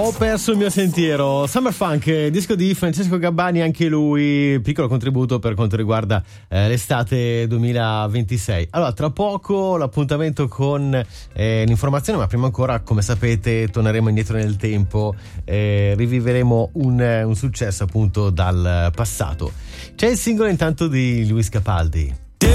Ho perso il mio sentiero. Summer Funk, disco di Francesco Gabbani, anche lui piccolo contributo per quanto riguarda l'estate 2026. Allora, tra poco l'appuntamento con l'informazione, ma prima ancora, come sapete, torneremo indietro nel tempo, riviveremo un successo appunto dal passato. C'è il singolo intanto di Luis Capaldi.